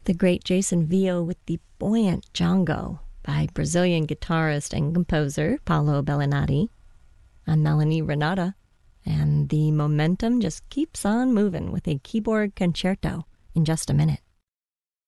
The great Jason Vio with the buoyant Django by Brazilian guitarist and composer Paulo Bellinati. I'm Melanie Renata, and the momentum just keeps on moving with a keyboard concerto in just a minute.